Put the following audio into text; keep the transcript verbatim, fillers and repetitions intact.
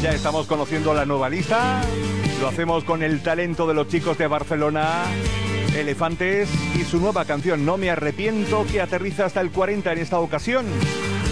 Ya estamos conociendo la nueva lista. Lo hacemos con el talento de los chicos de Barcelona, Elefantes, y su nueva canción No me arrepiento, que aterriza hasta el cuarenta en esta ocasión.